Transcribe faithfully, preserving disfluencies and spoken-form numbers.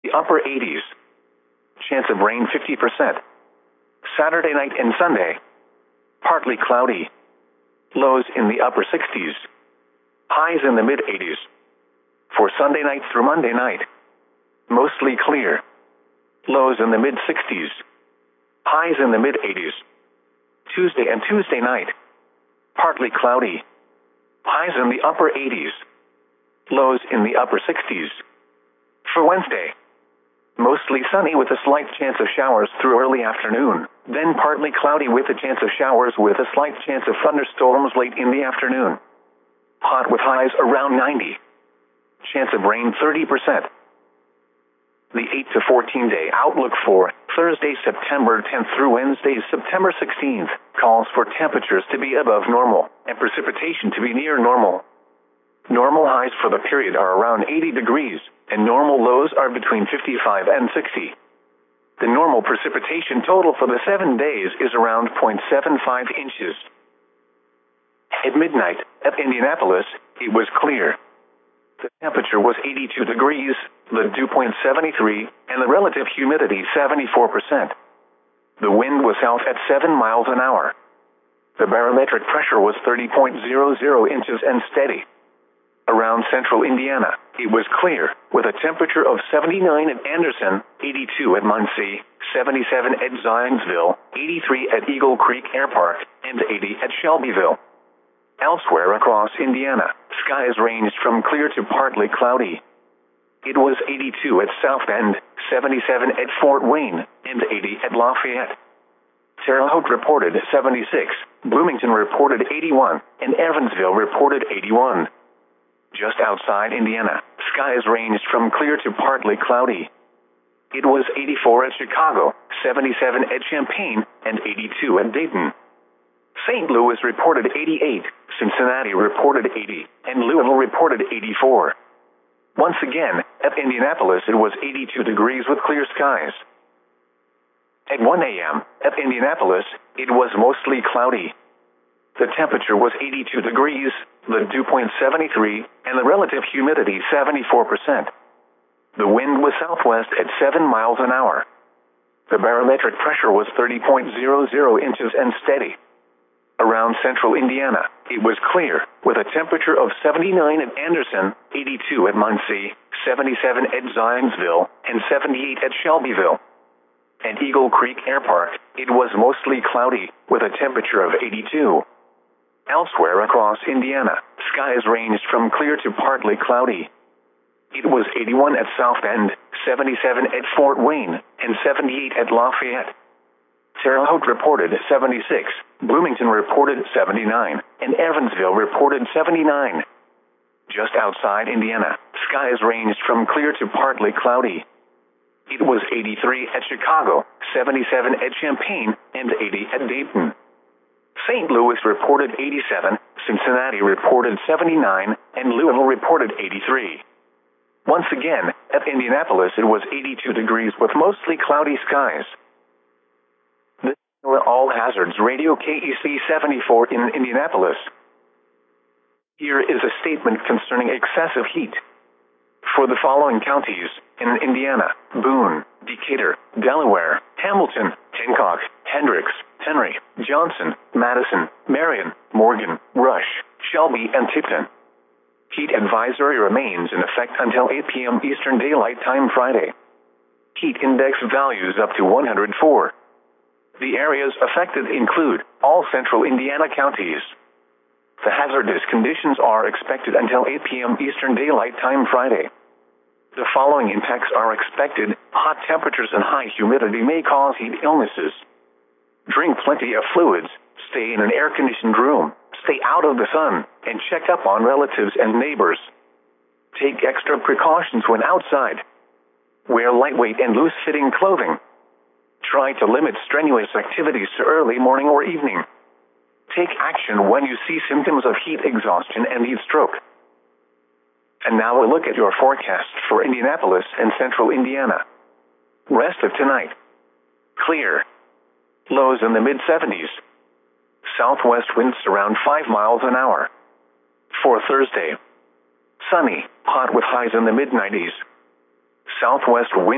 The upper eighties. Chance of rain fifty percent. Saturday night and Sunday. Partly cloudy. Lows in the upper sixties. Highs in the mid eighties. For Sunday night through Monday night. Mostly clear. Lows in the mid sixties. Highs in the mid eighties. Tuesday and Tuesday night. Partly cloudy. Highs in the upper eighties. Lows in the upper sixties. For Wednesday. Mostly sunny with a slight chance of showers through early afternoon, then partly cloudy with a chance of showers with a slight chance of thunderstorms late in the afternoon. Hot with highs around ninety. Chance of rain thirty percent. The eight to fourteen day outlook for Thursday, September tenth through Wednesday, September sixteenth, calls for temperatures to be above normal and precipitation to be near normal. Normal highs for the period are around eighty degrees, and normal lows are between fifty-five and sixty. The normal precipitation total for the seven days is around zero point seven five inches. At midnight, at Indianapolis, it was clear. The temperature was eighty-two degrees, the dew point seventy-three, and the relative humidity seventy-four percent. The wind was south at seven miles an hour. The barometric pressure was thirty point zero zero inches and steady. Around central Indiana, it was clear, with a temperature of seventy-nine at Anderson, eighty-two at Muncie, seventy-seven at Zionsville, eighty-three at Eagle Creek Air Park, and eighty at Shelbyville. Elsewhere across Indiana, skies ranged from clear to partly cloudy. It was eighty-two at South Bend, seventy-seven at Fort Wayne, and eighty at Lafayette. Terre Haute reported seventy-six, Bloomington reported eighty-one, and Evansville reported eighty-one. Just outside Indiana, skies ranged from clear to partly cloudy. It was eighty-four at Chicago, seventy-seven at Champaign, and eighty-two at Dayton. Saint Louis reported eighty-eight, Cincinnati reported eighty, and Louisville reported eighty-four. Once again, at Indianapolis it was eighty-two degrees with clear skies. At one A M, at Indianapolis, it was mostly cloudy. The temperature was eighty-two degrees, the dew point seventy-three, and the relative humidity seventy-four percent. The wind was southwest at seven miles an hour. The barometric pressure was thirty point zero zero inches and steady. Around central Indiana, it was clear, with a temperature of seventy-nine at Anderson, eighty-two at Muncie, seventy-seven at Zionsville, and seventy-eight at Shelbyville. At Eagle Creek Air Park, it was mostly cloudy, with a temperature of eighty-two. Elsewhere across Indiana, skies ranged from clear to partly cloudy. It was eighty-one at South Bend, seventy-seven at Fort Wayne, and seventy-eight at Lafayette. Terre Haute reported seventy-six, Bloomington reported seventy-nine, and Evansville reported seventy-nine. Just outside Indiana, skies ranged from clear to partly cloudy. It was eighty-three at Chicago, seventy-seven at Champaign, and eighty at Dayton. Saint Louis reported eighty-seven, Cincinnati reported seventy-nine, and Louisville reported eighty-three. Once again, at Indianapolis it was eighty-two degrees with mostly cloudy skies. This is All Hazards Radio K E C seventy-four in Indianapolis. Here is a statement concerning excessive heat. For the following counties, in Indiana: Boone, Decatur, Delaware, Hamilton, Hancock, Hendricks, Henry, Johnson, Madison, Marion, Morgan, Rush, Shelby, and Tipton. Heat advisory remains in effect until eight P M Eastern Daylight Time Friday. Heat index values up to one hundred four. The areas affected include all central Indiana counties. The hazardous conditions are expected until eight P M Eastern Daylight Time Friday. The following impacts are expected: hot temperatures and high humidity may cause heat illnesses. Drink plenty of fluids, stay in an air-conditioned room, stay out of the sun, and check up on relatives and neighbors. Take extra precautions when outside. Wear lightweight and loose-fitting clothing. Try to limit strenuous activities to early morning or evening. Take action when you see symptoms of heat exhaustion and heat stroke. And now a look at your forecast for Indianapolis and central Indiana. Rest of tonight: clear. Lows in the mid seventies. Southwest winds around five miles an hour. For Thursday: sunny, hot with highs in the mid nineties. Southwest wind